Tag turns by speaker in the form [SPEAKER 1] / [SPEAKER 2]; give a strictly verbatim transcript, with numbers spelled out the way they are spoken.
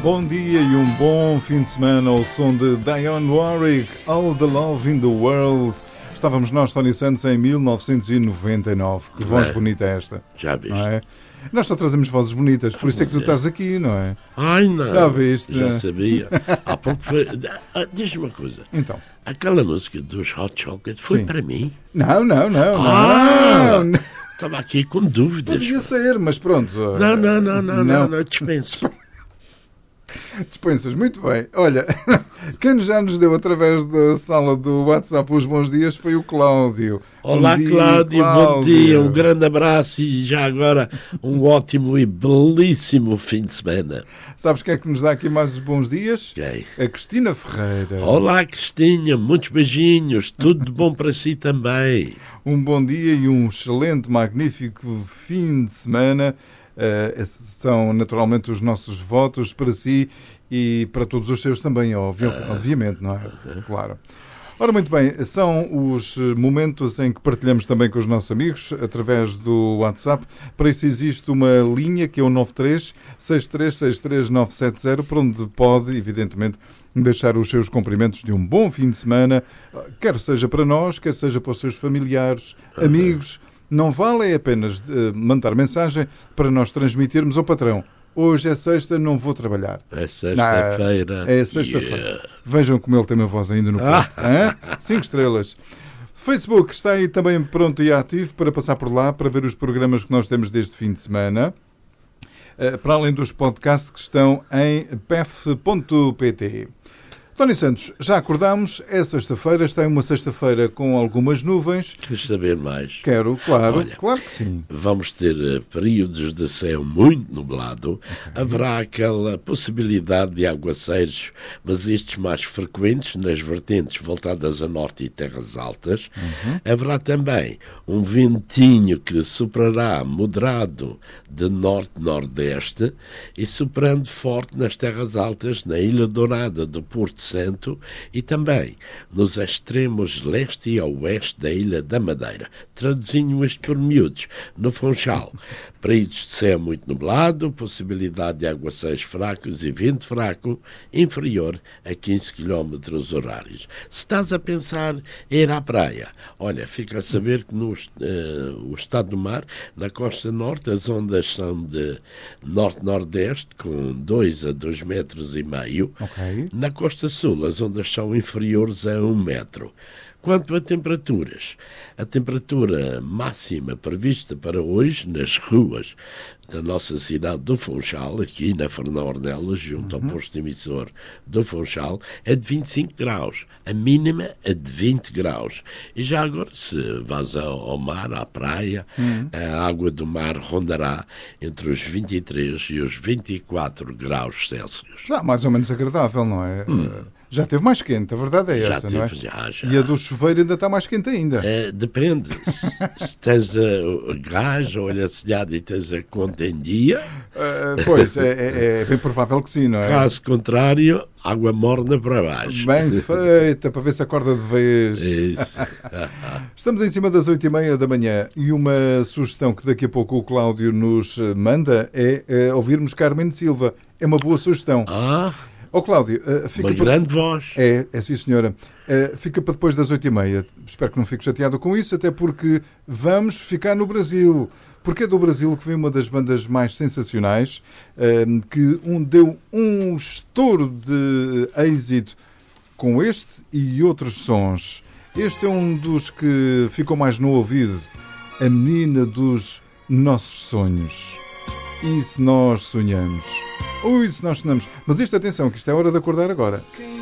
[SPEAKER 1] bom dia e um bom fim de semana ao som de Dionne Warwick, All the Love in the World. Estávamos nós, Tony Santos, em mil novecentos e noventa e nove. Que voz é. bonita é esta.
[SPEAKER 2] Já viste.
[SPEAKER 1] Não é? Nós só trazemos vozes bonitas, por isso é que tu estás aqui, não é?
[SPEAKER 2] Ai, não.
[SPEAKER 1] Já viste?
[SPEAKER 2] Já sabia. Há pouco foi... Diz-me uma coisa.
[SPEAKER 1] Então.
[SPEAKER 2] Aquela música dos Hot Chocolate foi Sim. para mim?
[SPEAKER 1] Não, não, não.
[SPEAKER 2] Ah,
[SPEAKER 1] não.
[SPEAKER 2] Estava aqui com dúvidas.
[SPEAKER 1] Podia ser, mas pronto.
[SPEAKER 2] Não, não, não, não, não, não, dispenso.
[SPEAKER 1] Dispensas, muito bem. Olha, quem já nos deu através da sala do WhatsApp os bons dias foi o Cláudio.
[SPEAKER 2] Olá,
[SPEAKER 1] dia,
[SPEAKER 2] Cláudio,
[SPEAKER 1] Cláudio,
[SPEAKER 2] bom dia, um grande abraço e já agora um ótimo e belíssimo fim de semana.
[SPEAKER 1] Sabes quem é que nos dá aqui mais os bons dias?
[SPEAKER 2] Quem?
[SPEAKER 1] A Cristina Ferreira.
[SPEAKER 2] Olá, Cristina, muitos beijinhos, tudo de bom para si também.
[SPEAKER 1] Um bom dia e um excelente, magnífico fim de semana. Uh, são naturalmente os nossos votos para si e para todos os seus também, obvi- obviamente, não é? Claro. Ora, muito bem, são os momentos em que partilhamos também com os nossos amigos através do WhatsApp. Para isso existe uma linha que é o nove três seis três seis três nove sete zero, para onde pode, evidentemente, deixar os seus cumprimentos de um bom fim de semana, quer seja para nós, quer seja para os seus familiares, amigos. Não vale apenas uh, mandar mensagem para nós transmitirmos ao patrão. Hoje é sexta, não vou trabalhar.
[SPEAKER 2] É sexta-feira.
[SPEAKER 1] Não, é sexta-feira. Yeah. Vejam como ele tem uma voz ainda no ponto. Cinco estrelas. Facebook está aí também pronto e ativo para passar por lá, para ver os programas que nós temos deste fim de semana. Uh, para além dos podcasts que estão em p e f ponto p t. Tony Santos, já acordámos, é sexta-feira, está em uma sexta-feira com algumas nuvens.
[SPEAKER 2] Queres saber mais?
[SPEAKER 1] Quero, claro,
[SPEAKER 2] Olha,
[SPEAKER 1] claro que sim.
[SPEAKER 2] Vamos ter uh, períodos de céu muito nublado, okay. Haverá aquela possibilidade de aguaceiros, mas estes mais frequentes nas vertentes voltadas a norte e terras altas. Uhum. Haverá também um ventinho que soprará moderado de norte-nordeste e soprando forte nas terras altas, na Ilha Dourada do Porto Santo e também nos extremos leste e oeste da Ilha da Madeira. Traduzindo isto por miúdos, no Funchal. Períodos de céu muito nublado, possibilidade de aguaceiros fracos e vento fraco inferior a quinze quilómetros horários. Se estás a pensar em ir à praia, olha, fica a saber que no uh, o estado do mar, na costa norte, as ondas são de norte-nordeste, com dois a dois metros e meio.
[SPEAKER 1] Okay. Na
[SPEAKER 2] costa sul, as ondas são inferiores a um metro. Quanto a temperaturas, a temperatura máxima prevista para hoje nas ruas da nossa cidade do Funchal, aqui na Fernão Ornelas, junto uhum. ao posto emissor do Funchal, é de vinte e cinco graus. A mínima é de vinte graus. E já agora, se vais ao mar, à praia, uhum. a água do mar rondará entre os vinte e três e os vinte e quatro graus Celsius.
[SPEAKER 1] Já, mais ou menos agradável, não é? Hum. Já teve mais quente, a verdade é
[SPEAKER 2] já
[SPEAKER 1] essa,
[SPEAKER 2] teve,
[SPEAKER 1] não é?
[SPEAKER 2] Já, já.
[SPEAKER 1] E a do chuveiro ainda está mais quente ainda.
[SPEAKER 2] É, depende. Se tens a, a gás ou a eletricidade e tens a conta em dia...
[SPEAKER 1] Uh, pois, é, é, é bem provável que sim, não é?
[SPEAKER 2] Caso contrário, água morna para baixo.
[SPEAKER 1] Bem feita, para ver se acorda de vez.
[SPEAKER 2] Isso.
[SPEAKER 1] Estamos em cima das oito e meia da manhã e uma sugestão que daqui a pouco o Cláudio nos manda é, é ouvirmos Carmen Silva. É uma boa sugestão.
[SPEAKER 2] Ah...
[SPEAKER 1] Ó oh, Cláudio, uh, fica
[SPEAKER 2] uma
[SPEAKER 1] para...
[SPEAKER 2] grande voz.
[SPEAKER 1] É, é sim senhora. Uh, fica para depois das oito e meia. Espero que não fique chateado com isso, até porque vamos ficar no Brasil. Porque é do Brasil que vem uma das bandas mais sensacionais, uh, que um, deu um estouro de êxito com este e outros sons. Este é um dos que ficou mais no ouvido. A menina dos nossos sonhos. E se nós sonhamos? Ui, se nós sonhamos. Mas isto, atenção, que isto é hora de acordar agora.